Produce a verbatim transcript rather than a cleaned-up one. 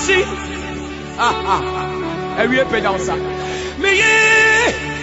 Ah ah. Every pay down, sir. Me ye.